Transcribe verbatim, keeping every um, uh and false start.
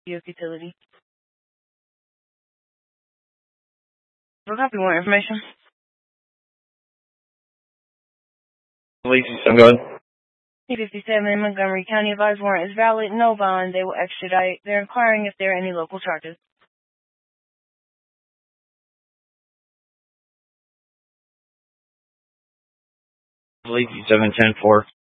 Duke Utility. What copy? More information? Police, I'm going. P fifty-seven in Montgomery County. Advised warrant is valid. No bond. They will extradite. They're inquiring if there are any local charges. Police, seven ten four.